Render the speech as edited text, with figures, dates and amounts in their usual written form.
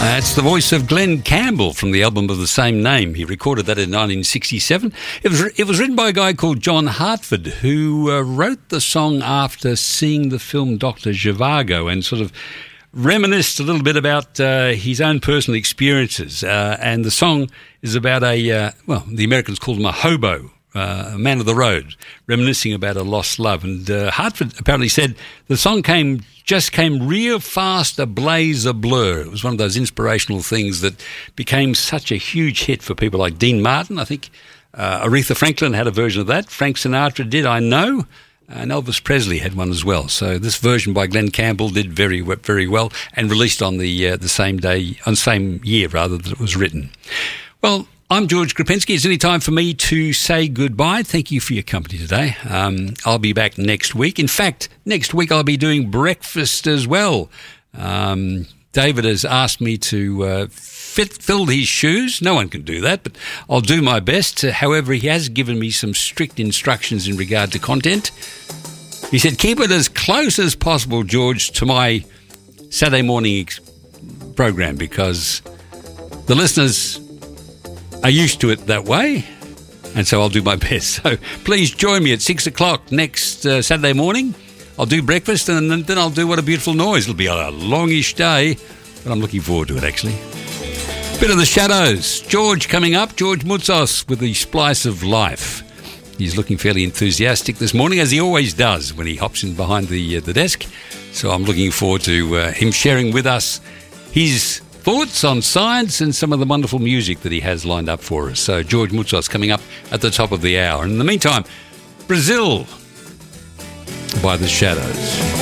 It's the voice of Glenn Campbell from the album of the same name. He recorded that in 1967. It was written by a guy called John Hartford, who wrote the song after seeing the film Dr. Zhivago and sort of reminisced a little bit about his own personal experiences. And the song is about the Americans called him a hobo, a man of the road, reminiscing about a lost love. And Hartford apparently said the song came real fast, a blaze, a blur. It was one of those inspirational things that became such a huge hit for people like Dean Martin. I think Aretha Franklin had a version of that. Frank Sinatra did, I know. And Elvis Presley had one as well. So this version by Glenn Campbell did very, very well and released on the same year that it was written. Well, I'm George Krupinski. It's any time for me to say goodbye. Thank you for your company today. I'll be back next week. In fact, next week I'll be doing breakfast as well. David has asked me to fill his shoes. No one can do that, but I'll do my best. However, he has given me some strict instructions in regard to content. He said, keep it as close as possible, George, to my Saturday morning program, because the listeners are used to it that way, and so I'll do my best. So please join me at 6 o'clock next Saturday morning. I'll do breakfast, and then I'll do What a Beautiful Noise. It'll be a longish day, but I'm looking forward to it, actually. Bit of the Shadows. George coming up. George Mutzos with the Splice of Life. He's looking fairly enthusiastic this morning, as he always does when he hops in behind the desk. So I'm looking forward to him sharing with us his thoughts on science and some of the wonderful music that he has lined up for us. So George Mutzos coming up at the top of the hour. And in the meantime, Brazil by the Shadows.